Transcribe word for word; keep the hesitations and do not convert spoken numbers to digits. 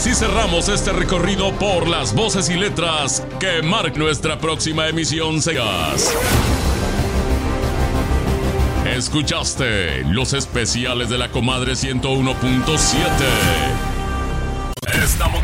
Así cerramos este recorrido por las voces y letras que marcan nuestra próxima emisión. Segas. Escuchaste los especiales de la Comadre ciento uno punto siete. Estamos